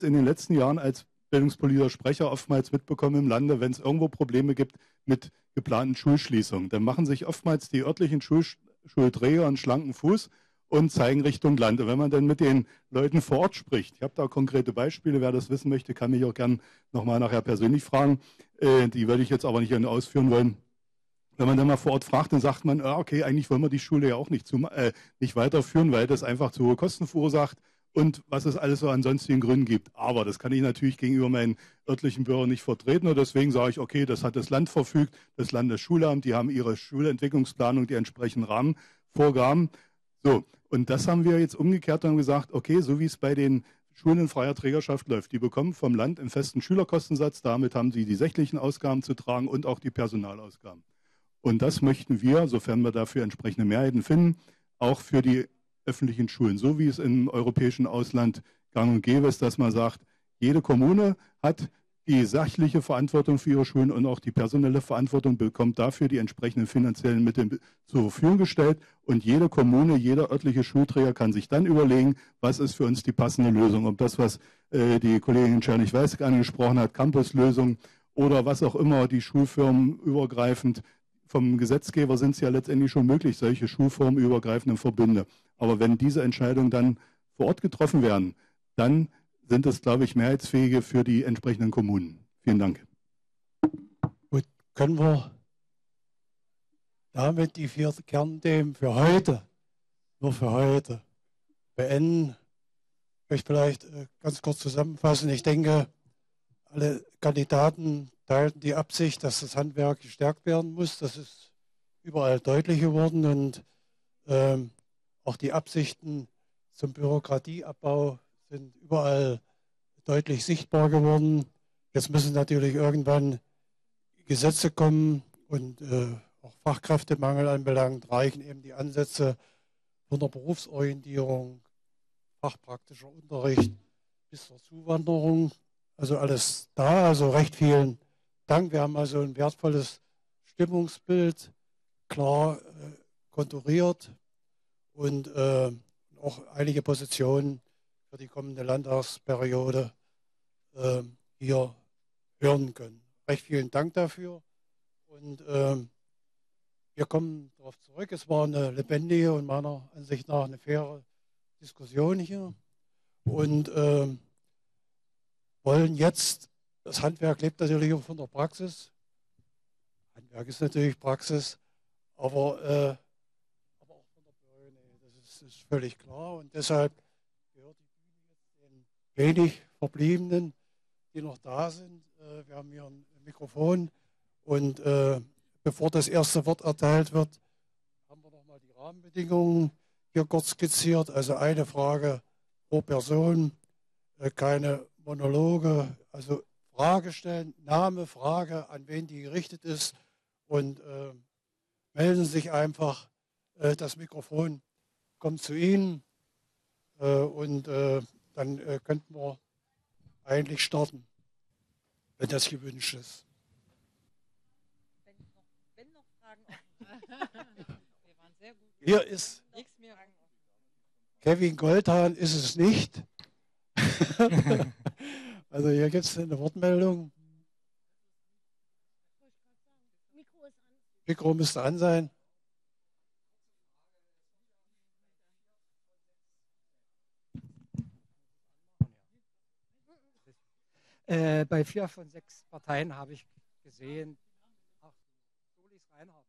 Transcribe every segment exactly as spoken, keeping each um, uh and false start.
in den letzten Jahren als bildungspolitischer Sprecher oftmals mitbekommen im Lande, wenn es irgendwo Probleme gibt mit geplanten Schulschließungen. Dann machen sich oftmals die örtlichen Schul Schulträger einen schlanken Fuß und zeigen Richtung Land. Und wenn man dann mit den Leuten vor Ort spricht, ich habe da konkrete Beispiele, wer das wissen möchte, kann mich auch gern nochmal nachher persönlich fragen. Äh, die würde ich jetzt aber nicht ausführen wollen. Wenn man dann mal vor Ort fragt, dann sagt man, ah, okay, eigentlich wollen wir die Schule ja auch nicht, zu, äh, nicht weiterführen, weil das einfach zu hohe Kosten verursacht und was es alles so an sonstigen Gründen gibt. Aber das kann ich natürlich gegenüber meinen örtlichen Bürgern nicht vertreten und deswegen sage ich, okay, das hat das Land verfügt, das Landesschulamt, die haben ihre Schulentwicklungsplanung, die entsprechenden Rahmenvorgaben. So, und das haben wir jetzt umgekehrt und gesagt, okay, so wie es bei den Schulen in freier Trägerschaft läuft, die bekommen vom Land einen festen Schülerkostensatz, damit haben sie die sächlichen Ausgaben zu tragen und auch die Personalausgaben. Und das möchten wir, sofern wir dafür entsprechende Mehrheiten finden, auch für die öffentlichen Schulen, so wie es im europäischen Ausland gang und gäbe ist, dass man sagt, jede Kommune hat die sachliche Verantwortung für ihre Schulen und auch die personelle Verantwortung, bekommt dafür die entsprechenden finanziellen Mittel zur Verfügung gestellt und jede Kommune, jeder örtliche Schulträger kann sich dann überlegen, was ist für uns die passende Lösung. Ob das, was äh, die Kollegin Czernig-Weißig angesprochen hat, Campuslösung oder was auch immer, die Schulfirmen übergreifend. Vom Gesetzgeber sind es ja letztendlich schon möglich, solche schulformenübergreifenden Verbünde. Aber wenn diese Entscheidungen dann vor Ort getroffen werden, dann sind es, glaube ich, mehrheitsfähige für die entsprechenden Kommunen. Vielen Dank. Gut, können wir damit die vier Kernthemen für heute, nur für heute, beenden? Ich möchte vielleicht ganz kurz zusammenfassen. Ich denke, alle Kandidaten teilten die Absicht, dass das Handwerk gestärkt werden muss. Das ist überall deutlich geworden und ähm, auch die Absichten zum Bürokratieabbau sind überall deutlich sichtbar geworden. Jetzt müssen natürlich irgendwann Gesetze kommen und äh, auch Fachkräftemangel anbelangt, reichen eben die Ansätze von der Berufsorientierung, fachpraktischer Unterricht bis zur Zuwanderung. Also alles da, also recht vielen Dank. Wir haben also ein wertvolles Stimmungsbild klar äh, konturiert und äh, auch einige Positionen für die kommende Landtagsperiode äh, hier hören können. Recht vielen Dank dafür und äh, wir kommen darauf zurück. Es war eine lebendige und meiner Ansicht nach eine faire Diskussion hier und äh, wollen jetzt, das Handwerk lebt natürlich auch von der Praxis. Handwerk ist natürlich Praxis, aber, äh, aber auch von der Bürgernähe. Das ist, ist völlig klar und deshalb gehört die Bühne jetzt den wenig Verbliebenen, die noch da sind. Äh, wir haben hier ein Mikrofon und äh, bevor das erste Wort erteilt wird, haben wir nochmal die Rahmenbedingungen hier kurz skizziert. Also eine Frage pro Person, äh, keine Monologe, also Frage stellen, Name, Frage, an wen die gerichtet ist und äh, melden Sie sich einfach. Äh, das Mikrofon kommt zu Ihnen äh, und äh, dann äh, könnten wir eigentlich starten, wenn das gewünscht ist. Wenn noch, wenn noch Fragen wir waren sehr gut. Hier ist Kevin Goldhahn, ist es nicht. Also hier gibt es eine Wortmeldung. Mikro müsste an sein. Äh, bei vier von sechs Parteien habe ich gesehen, ach, Solis Reinhardt.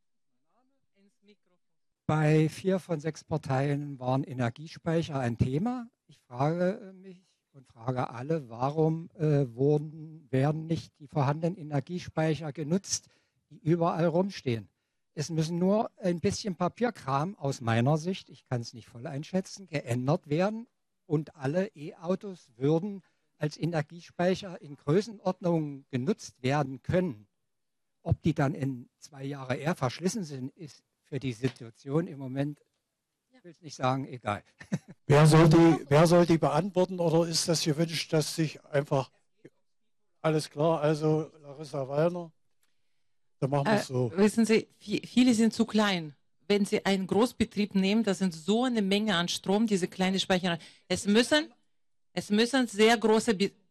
Bei vier von sechs Parteien waren Energiespeicher ein Thema. Ich frage mich und frage alle, warum äh, wurden, werden nicht die vorhandenen Energiespeicher genutzt, die überall rumstehen? Es müssen nur ein bisschen Papierkram aus meiner Sicht, ich kann es nicht voll einschätzen, geändert werden und alle E-Autos würden als Energiespeicher in Größenordnungen genutzt werden können. Ob die dann in zwei Jahre eher verschlissen sind, ist für die Situation im Moment, ich will es nicht sagen, egal. Wer soll, die, wer soll die beantworten oder ist das gewünscht, dass sich einfach, alles klar, also Larissa Wallner, dann machen wir es so. Äh, wissen Sie, viele sind zu klein. Wenn Sie einen Großbetrieb nehmen, das sind so eine Menge an Strom, diese kleinen Speicher. Es müssen, es müssen sehr große Be